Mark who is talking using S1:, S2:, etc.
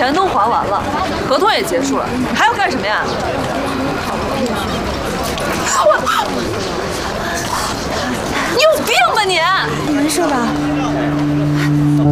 S1: 钱都还完了，合同也结束了，还要干什么呀？你有病吧你！
S2: 你没事吧？